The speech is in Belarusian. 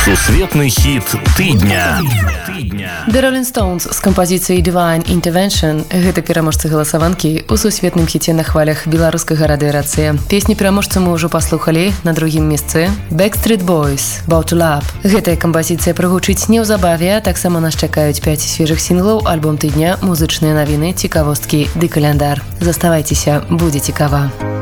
Сусветны хіт тыдня. The Rolling Stones з кампазіцыяй Divine Intervention. Гэта пераможцы галасаванкі ў сусветным хіце на хвалях беларускага радыёрацыя. Песні пераможцы мы ўжо паслухалі на другім месцы. Backstreet Boys, About to Love. Гэтая кампазіцыя прагучыць неўзабаве, таксама нас чакаюць 5 свежых сінглаў, альбом тыдня, музычныя навіны, цікавосткі ды каляндар. Заставайцеся, будзе цікава.